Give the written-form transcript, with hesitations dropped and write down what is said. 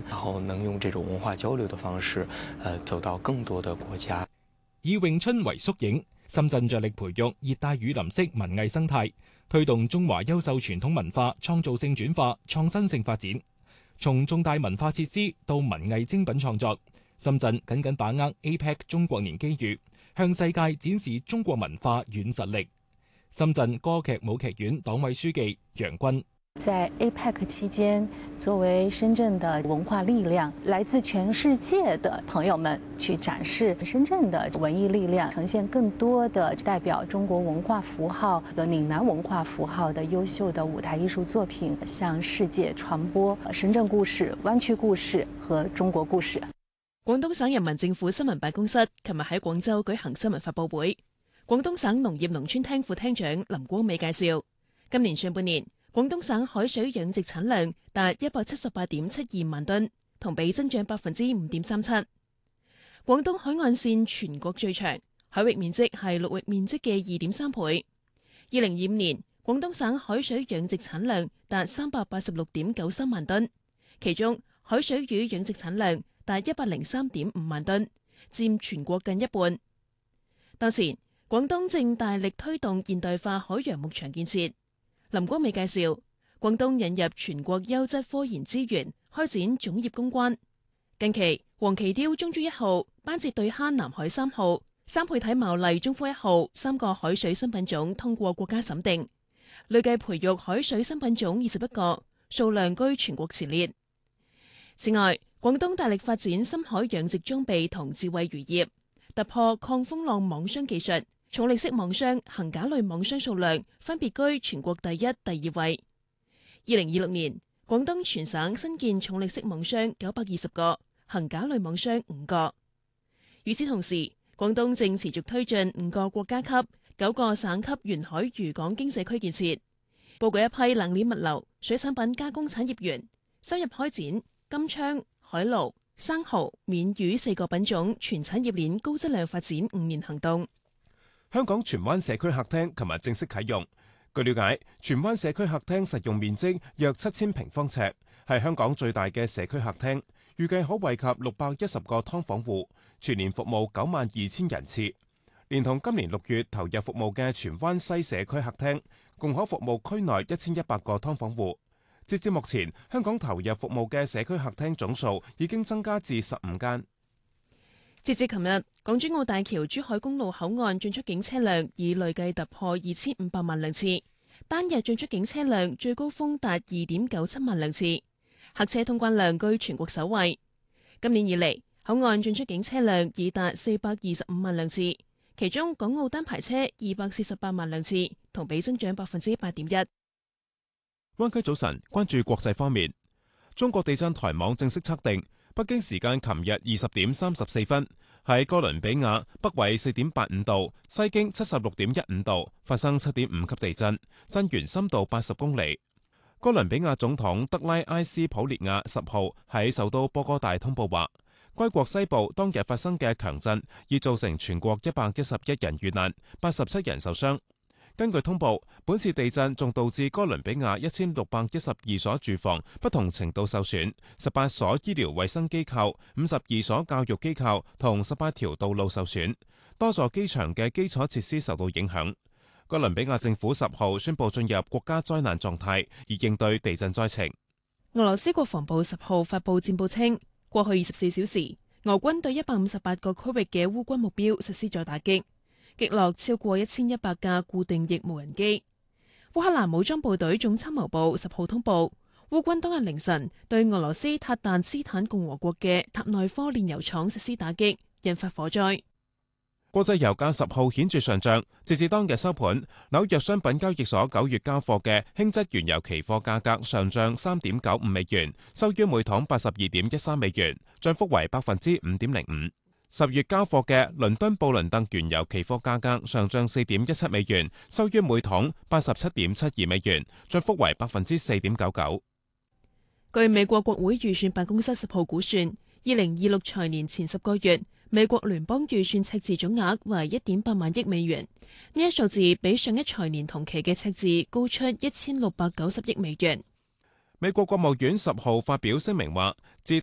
然後能用這種文化交流的方式，走到更多的國家。 以詠春為縮影，深圳着力培育熱帶雨林式文藝生態，推動中華優秀傳統文化創造性轉化、創新性發展。從重大文化設施到文藝精品創作，深圳緊緊把握 APEC 中國年機遇，向世界展示中國文化軟實力。深圳歌劇舞劇院黨委書記楊軍。 在 APEC 期間，作為深圳的文化力量，來自全世界的朋友們去展示深圳的文藝力量，呈現更多的代表中國文化符號和嶺南文化符號的優秀的舞台藝術作品，向世界傳播深圳故事、灣區故事和中國故事。 廣東省人民政府新聞辦公室琴日喺廣州舉行新聞發佈會，廣東省農業農村廳副廳長林光美介紹，今年上半年，廣東省海水養殖產量達178.72萬噸，同比增長5.37%。廣東海岸線全國最長，海域面積係陸域面積嘅2.3倍。2025年，廣東省海水養殖產量達386.93萬噸，其中海水魚養殖產量達103.5萬噸，佔全國近一半。當前，廣東正大力推動現代化海洋牧場建設。林光美介紹，廣東引入全國優質科研資源，開展種業攻關。近期，黃鰭鯛中珠1號、斑節對蝦南海3號、三倍體牡蠣中科1號3個海水新品種通過國家審定，累計培育海水新品種21個，數量居全國前列。此外，廣東大力發展深海養殖裝備同智慧漁業，突破抗風浪網箱技術。重力式網箱、桁架類網箱數量分別居全國第一、第二位。2026年，廣東全省新建重力式網箱920個，桁架類網箱5個。與此同時，廣東正持續推進5個國家級、9個省級沿海漁港經濟區建設，布局一批冷鏈物流、水產品加工產業園，深入開展金槍、海鱸、生蠔、免魚4個品種全產業鏈高質量發展5年行動。 香港荃灣社區客廳琴日正式啟用。據了解，荃灣社區客廳實用面積約7000平方尺，係香港最大嘅社區客廳，預計可惠及610個劏房戶，全年服務92000人次。連同今年6月投入服務嘅荃灣西社區客廳，共可服務區內1100個劏房戶。截至目前，香港投入服務嘅社區客廳總數已經增加至15間。 截至琴日，港珠澳大橋珠海公路口岸進出境車輛已累計突破2500萬輛次，單日進出境車輛最高峰達2.97萬輛次，客車通關量居全國首位。今年以嚟，口岸進出境車輛已達425萬輛次，其中港澳單牌車248萬輛次，同比增長8.1%。 灣區早晨，關注國際方面，中國地震台網正式測定，北京時間琴日20點34分，喺哥倫比亞北緯4.85度、西經76.15度發生7.5級地震，震源深度80公里。哥倫比亞總統德拉埃斯普列亞10號喺首都波哥大通報話，該國西部當日發生嘅強震已造成全國111人遇難，87人受傷。根據通報，本次地震仲導致哥倫比亞1612所住房不同程度受損，18所醫療衛生機構、52所教育機構同18條道路受損，多座機場嘅基礎設施受到影響。哥倫比亞政府10號宣布進入國家災難狀態，以應對地震災情。 俄羅斯國防部10號發布戰報稱，過去24小時，俄軍對158個區域嘅烏軍目標實施咗打擊，擊落超過1100架固定翼無人機。烏克蘭武裝部隊總參謀部10號通報，烏軍當日凌晨對俄羅斯塔旦斯坦共和國嘅塔內科煉油廠實施打擊，引發火災。 國際油價10號顯著上漲，截至當日收盤，紐約商品交易所9月交貨嘅輕質原油期貨價格上漲3.95美元，收於每桶82.13美元，漲幅為5.05%。10月交貨嘅倫敦布倫特原油期貨價格上漲4.17美元，收於每桶87.72美元，漲幅為4.99%。 據美國國會預算辦公室10號估算，2026財年前10個月，美國聯邦預算赤字總額為1.8萬億美元，呢一數字比上一財年同期嘅赤字高出1690億美元。 美國國務院10號發表聲明話，自第